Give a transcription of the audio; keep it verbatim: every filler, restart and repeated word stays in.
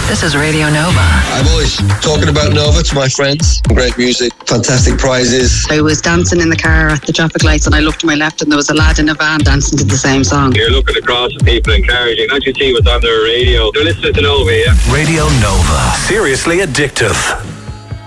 This is Radio Nova. I'm always talking about Nova to my friends. Great music, fantastic prizes. I was dancing in the car at the traffic lights and I looked to my left and there was a lad in a van dancing to the same song. You're looking across at people in cars, you can actually see what's on their radio. They're listening to Nova, yeah? Radio Nova. Seriously addictive.